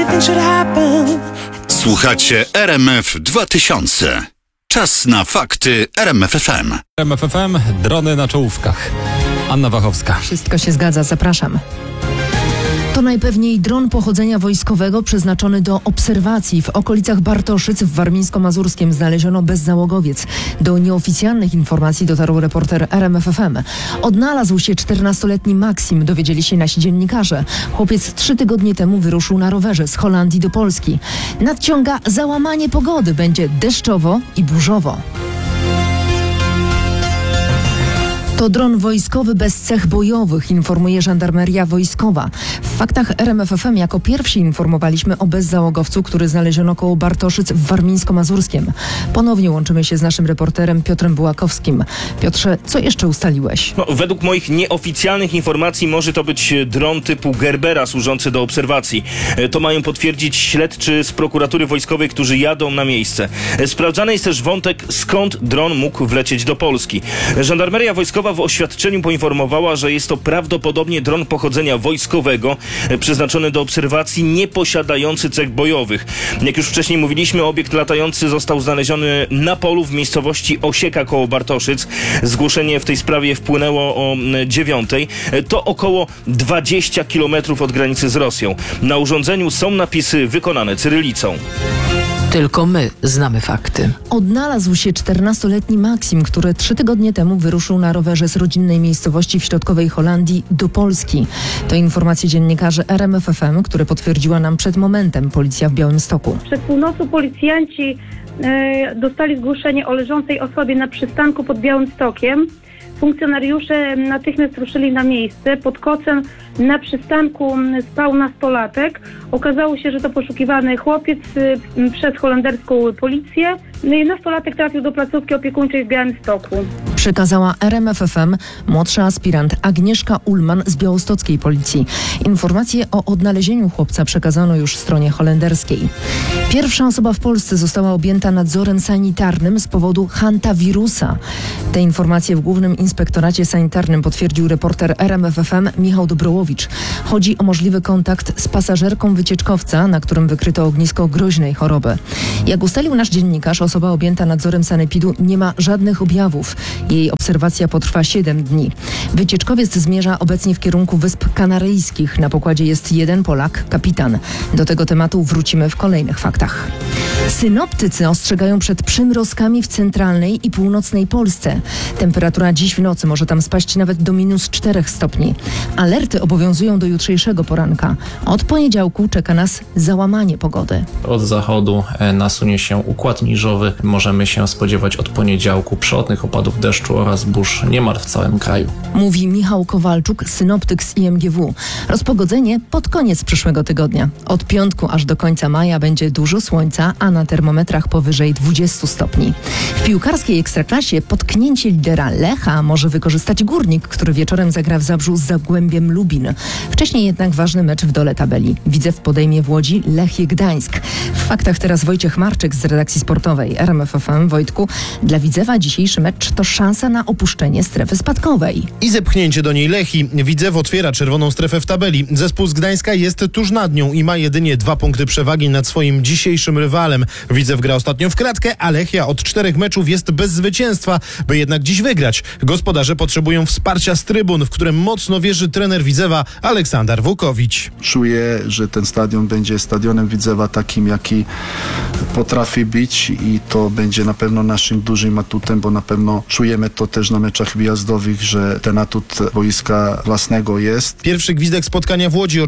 anything should happen. Słuchacie RMF 2000. Czas na fakty RMF FM. RMF FM, drony na czołówkach. Anna Wachowska. Wszystko się zgadza, zapraszam. To najpewniej dron pochodzenia wojskowego przeznaczony do obserwacji. W okolicach Bartoszyc w Warmińsko-Mazurskiem znaleziono bezzałogowiec. Do nieoficjalnych informacji dotarł reporter RMF FM. Odnalazł się 14-letni Maksim, dowiedzieli się nasi dziennikarze. Chłopiec 3 tygodnie temu wyruszył na rowerze z Holandii do Polski. Nadciąga załamanie pogody, będzie deszczowo i burzowo. To dron wojskowy bez cech bojowych, informuje Żandarmeria Wojskowa. W faktach RMF FM jako pierwsi informowaliśmy o bezzałogowcu, który znaleziono koło Bartoszyc w Warmińsko-Mazurskiem. Ponownie łączymy się z naszym reporterem Piotrem Bułakowskim. Piotrze, co jeszcze ustaliłeś? Według moich nieoficjalnych informacji może to być dron typu Gerbera służący do obserwacji. To mają potwierdzić śledczy z prokuratury wojskowej, którzy jadą na miejsce. Sprawdzany jest też wątek, skąd dron mógł wlecieć do Polski. Żandarmeria Wojskowa w oświadczeniu poinformowała, że jest to prawdopodobnie dron pochodzenia wojskowego, przeznaczony do obserwacji, nie posiadający cech bojowych. Jak już wcześniej mówiliśmy, obiekt latający został znaleziony na polu w miejscowości Osieka koło Bartoszyc. Zgłoszenie w tej sprawie wpłynęło o 9:00. To około 20 km od granicy z Rosją. Na urządzeniu są napisy wykonane cyrylicą. Tylko my znamy fakty. Odnalazł się 14-letni Maksim, który 3 tygodnie temu wyruszył na rowerze z rodzinnej miejscowości w środkowej Holandii do Polski. To informacje dziennikarzy RMF FM, które potwierdziła nam przed momentem policja w Białymstoku. Przed północą policjanci dostali zgłoszenie o leżącej osobie na przystanku pod Białymstokiem. Funkcjonariusze natychmiast ruszyli na miejsce. Pod kocem na przystanku spał nastolatek. Okazało się, że to poszukiwany chłopiec przez holenderską policję. Nastolatek trafił do placówki opiekuńczej w Białymstoku. Przekazała RMF FM młodsza aspirant Agnieszka Ullman z białostockiej policji. Informacje o odnalezieniu chłopca przekazano już stronie holenderskiej. Pierwsza osoba w Polsce została objęta nadzorem sanitarnym z powodu hantawirusa. Te informacje w Głównym Inspektoracie Sanitarnym potwierdził reporter RMF FM Michał Dobrołowicz. Chodzi o możliwy kontakt z pasażerką wycieczkowca, na którym wykryto ognisko groźnej choroby. Jak ustalił nasz dziennikarz, osoba objęta nadzorem sanepidu nie ma żadnych objawów. Jej obserwacja potrwa 7 dni. Wycieczkowiec zmierza obecnie w kierunku Wysp Kanaryjskich. Na pokładzie jest 1 Polak, kapitan. Do tego tematu wrócimy w kolejnych faktach. Synoptycy ostrzegają przed przymrozkami w centralnej i północnej Polsce. Temperatura dziś w nocy może tam spaść nawet do -4 stopni. Alerty obowiązują do jutrzejszego poranka. Od poniedziałku czeka nas załamanie pogody. Od zachodu nasunie się układ niżowy. Możemy się spodziewać od poniedziałku przelotnych opadów deszczu oraz burz niemal w całym kraju. Mówi Michał Kowalczuk, synoptyk z IMGW. Rozpogodzenie pod koniec przyszłego tygodnia. Od piątku aż do końca maja będzie dużo słońca, a na termometrach powyżej 20 stopni. W piłkarskiej Ekstraklasie potknięcie lidera Lecha może wykorzystać Górnik, który wieczorem zagra w Zabrzu z Zagłębiem Lubin. Wcześniej jednak ważny mecz w dole tabeli. Widzew podejmie w Łodzi Lechie Gdańsk. W faktach teraz Wojciech Marczyk z redakcji sportowej RMF FM. Wojtku, dla Widzewa dzisiejszy mecz to szansa na opuszczenie strefy spadkowej. I zepchnięcie do niej Lechii. Widzew otwiera czerwoną strefę w tabeli. Zespół z Gdańska jest tuż nad nią i ma jedynie 2 punkty przewagi nad swoim dzisiejszym rywalem. Widzew gra ostatnio w kratkę, a Lechia od 4 meczów jest bez zwycięstwa, by jednak dziś wygrać. Gospodarze potrzebują wsparcia z trybun, w którym mocno wierzy trener Widzewa Aleksander Włókowicz. Czuję, że ten stadion będzie stadionem Widzewa takim, jaki potrafi być i to będzie na pewno naszym dużym atutem, bo na pewno czujemy to też na meczach wyjazdowych, że ten atut boiska własnego jest. Pierwszy gwizdek spotkania w Łodzi o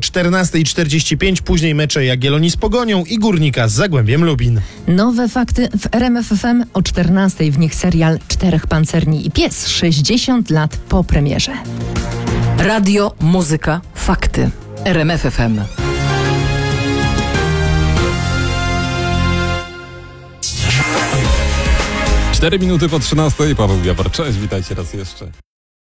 14:45, później mecze Jagiellonii z Pogonią i Górnika z Zagłębiem Lubin. Nowe fakty w RMF FM o 14:00, w nich serial 4 pancerni i pies 60 lat po premierze. Radio, muzyka, fakty. RMF FM. 4 minuty po 13:00. Paweł Jawor, cześć, witajcie raz jeszcze.